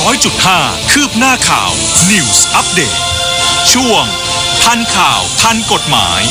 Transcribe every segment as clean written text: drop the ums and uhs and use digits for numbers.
100.5 คืบหน้าข่าว News Update ช่วงทันข่าวทันกฎหมาย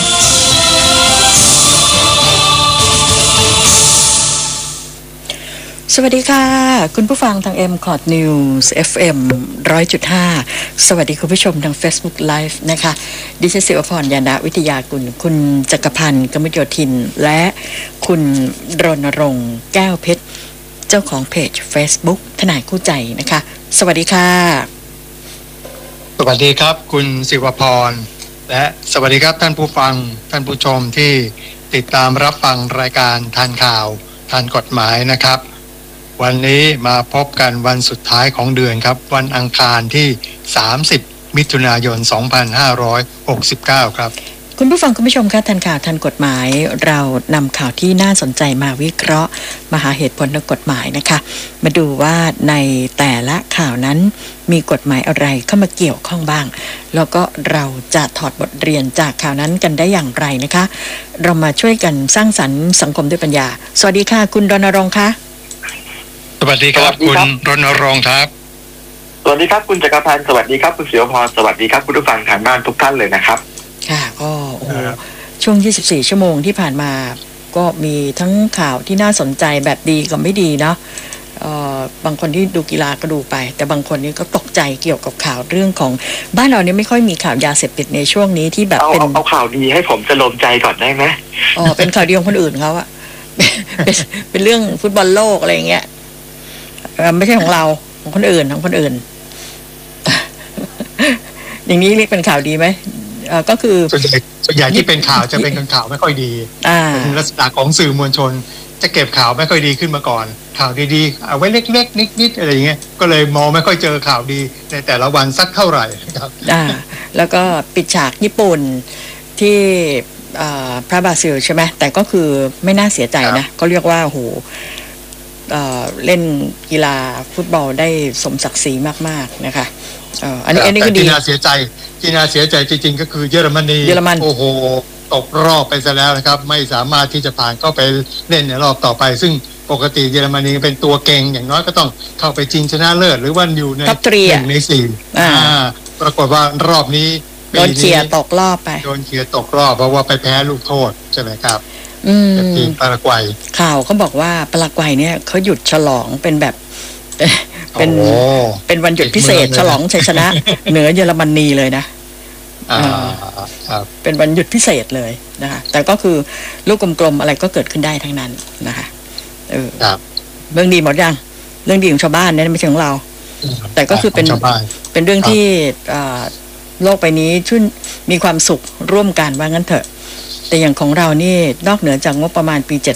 สวัสดีค่ะคุณผู้ฟังทาง MCOT News FM 100.5 สวัสดีคุณผู้ชมทาง Facebook Live นะคะดิฉันศิวพรยานะวิทยากุลคุณจักรพันธ์กมลโยธินและคุณรณรงค์แก้วเพชรเจ้าของเพจ Facebook ทนายคู่ใจนะคะสวัสดีค่ะสวัสดีครับคุณศิวพรและสวัสดีครับท่านผู้ฟังท่านผู้ชมที่ติดตามรับฟังรายการทันข่าวทันกฎหมายนะครับวันนี้มาพบกันวันสุดท้ายของเดือนครับวันอังคารที่30มิถุนายน2569ครับคุณผู้ฟังคุณผู้ชมคะทันข่าวทันกฎหมายเรานำข่าวที่น่าสนใจมาวิเคราะห์มาหาเหตุผลทางกฎหมายนะคะมาดูว่าในแต่ละข่าวนั้นมีกฎหมายอะไรเข้ามาเกี่ยวข้องบ้างแล้วก็เราจะถอดบทเรียนจากข่าวนั้นกันได้อย่างไรนะคะเรามาช่วยกันสร้างสรรค์สังคมด้วยปัญญาสวัสดีค่ะคุณรณรงค์คะสวัสดีครับคุณรณรงค์ครับสวัสดีครับคุณจักรพันธ์สวัสดีครับคุณศิวพรสวัสดีครับคุณผู้ฟังทางบ้านทุกท่านเลยนะครับค่ะก็ช่วง24ชั่วโมงที่ผ่านมาก็มีทั้งข่าวที่น่าสนใจแบบดีกับไม่ดีเนาะบางคนที่ดูกีฬาก็ดูไปแต่บางคนนี่ก็ตกใจเกี่ยวกับข่าวเรื่องของบ้านเราเนี่ยไม่ค่อยมีข่าวยาเสพติดในช่วงนี้ที่แบบเอาข่าวดีให้ผมจะลมใจก่อนได้ไหมเป็นข่าวดีของคนอื่นเขาอะเป็นเรื่องฟุตบอลโลกอะไรอย่างเงี้ยไม่ใช่ของเราของคนอื่นอย่างนี้เรียกเป็นข่าวดีไหมก็คือส่วนใหญ่ที่เป็นข่าวจะเป็นข่าวไม่ค่อยดีเป็นลักษณะของสื่อมวลชนจะเก็บข่าวไม่ค่อยดีขึ้นมาก่อนข่าวดีๆเอาไว้เล็กๆนิดๆอะไรอย่างเงี้ยก็เลยมองไม่ค่อยเจอข่าวดีในแต่ละวันสักเท่าไหร่ครับแล้วก็ปิดฉากญี่ปุ่นที่พระบราซิลใช่ไหมแต่ก็คือไม่น่าเสียใจนะก็เรียกว่าโหเล่นกีฬาฟุตบอลได้สมศักดิ์ศรีมากๆนะคะอันนี้ก็ดีที่น่าเสียใจจริงๆก็คือเยอรมนีโอ้โหตกรอบไปซะแล้วนะครับไม่สามารถที่จะผ่านเข้าไปเล่นในรอบต่อไปซึ่งปกติเยอรมนีเป็นตัวเก่งอย่างน้อยก็ต้องเข้าไปชิงชนะเลิศหรือว่าอยู่ใน1 ใน 4ปรากฏว่ารอบนี้โดนเขี่ยตกรอบไปโดนเขี่ยตกรอบเพราะว่าไปแพ้ลูกโทษใช่ไหมครับทีมปารากวัยข่าวเขาบอกว่าปารากวัยเนี่ยเขาหยุดฉลองเป็นแบบเป็นวันหยุดพิเศษฉลองชัยชนะเหนือเยอรมนีเลยนะเป็นวันหยุดพิเศษเลยนะคะแต่ก็คือลูกกลมๆอะไรก็เกิดขึ้นได้ทั้งนั้นนะคะเรื่องดีหมดยังเรื่องดีของชาวบ้านเนี่ยไม่ใช่ของเราแต่ก็คือเป็นเรื่องที่โลกใบนี้ชุ่นมีความสุขร่วมกันว่างั้นเถอะแต่อย่างของเรานี่นอกเหนือจากงบประมาณปี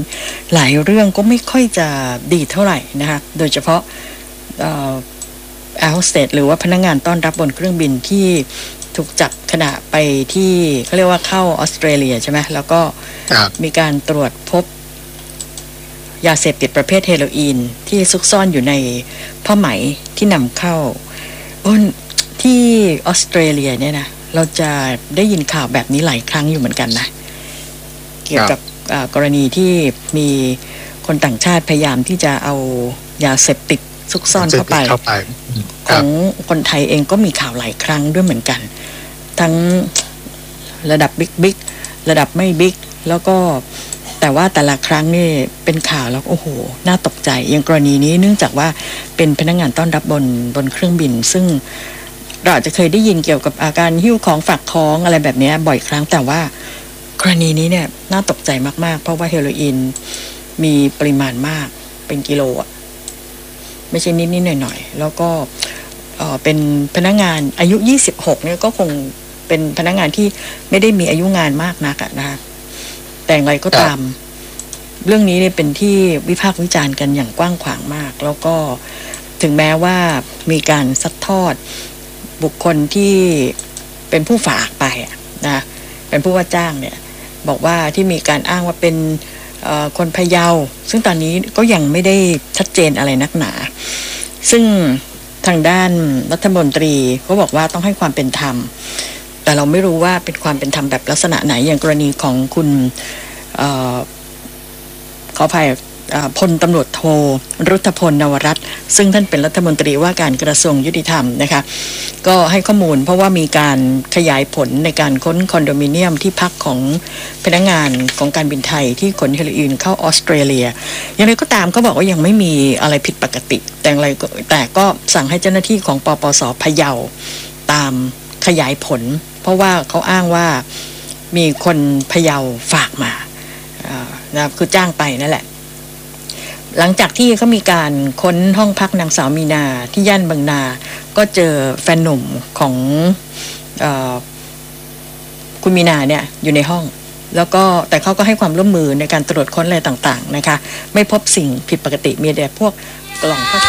70หลายเรื่องก็ไม่ค่อยจะดีเท่าไหร่นะคะโดยเฉพาะแอร์โฮสเตสหรือว่าพนักงานต้อนรับบนเครื่องบินที่ถูกจับขณะไปที่เขาเรียกว่าเข้าออสเตรเลียใช่ไหมแล้วก็มีการตรวจพบยาเสพติดประเภทเฮโรอีนที่ซุกซ่อนอยู่ในผ้าไหมที่นำเข้าที่ออสเตรเลียเนี่ยนะเราจะได้ยินข่าวแบบนี้หลายครั้งอยู่เหมือนกันนะเกี่ยวกับกรณีที่มีคนต่างชาติพยายามที่จะเอายาเสพติดซุกซ่อนเข้าไปของคนไทยเองก็มีข่าวหลายครั้งด้วยเหมือนกันทั้งระดับบิ๊กระดับไม่บิ๊กแล้วก็แต่ว่าแต่ละครั้งนี่เป็นข่าวแล้วโอ้โหน่าตกใจอย่างกรณีนี้เนื่องจากว่าเป็นพนักงานต้อนรับบนเครื่องบินซึ่งเราอาจจะเคยได้ยินเกี่ยวกับอาการหิ้วของฝากท้องอะไรแบบนี้บ่อยครั้งแต่ว่ากรณีนี้เนี่ยน่าตกใจมากๆเพราะว่าเฮโรอีนมีปริมาณมากเป็นกิโลอ่ะไม่ใช่นิดๆหน่อยๆแล้วก็เป็นพนักงานอายุ26เนี่ยก็คงเป็นพนักงานที่ไม่ได้มีอายุงานมากนักนะคะแต่อย่างไรก็ตามเรื่องนี้เนี่ยเป็นที่วิพากษ์วิจารณ์กันอย่างกว้างขวางมากแล้วก็ถึงแม้ว่ามีการซัดทอดบุคคลที่เป็นผู้ฝากไปนะเป็นผู้ว่าจ้างเนี่ยบอกว่าที่มีการอ้างว่าเป็นคนพะเยาซึ่งตอนนี้ก็ยังไม่ได้ชัดเจนอะไรนักหนาซึ่งทางด้านรัฐมนตรีเขาบอกว่าต้องให้ความเป็นธรรมแต่เราไม่รู้ว่าเป็นความเป็นธรรมแบบลักษณะไหนอย่างกรณีของคุณขออภัยพลตำรวจโทรุทธพลนวรัตน์ซึ่งท่านเป็นรัฐมนตรีว่าการกระทรวงยุติธรรมนะคะก็ให้ข้อมูลเพราะว่ามีการขยายผลในการค้นคอนโดมิเนียมที่พักของพนักงานของการบินไทยที่ขนเฮโรอีนเข้าออสเตรเลียอย่างไรก็ตามเขาบอกว่ายังไม่มีอะไรผิดปกติแต่ก็สั่งให้เจ้าหน้าที่ของปปส.พะเยาตามขยายผลเพราะว่าเขาอ้างว่ามีคนพะเยาฝากมานะคือจ้างไปนั่นแหละหลังจากที่เขามีการค้นห้องพักนางสาวมีนาที่ย่านบางนาก็เจอแฟนหนุ่มของคุณมีนาเนี่ยอยู่ในห้องแล้วก็แต่เขาก็ให้ความร่วมมือในการตรวจค้นอะไรต่างๆนะคะไม่พบสิ่งผิดปกติมีแต่พวกกล่อง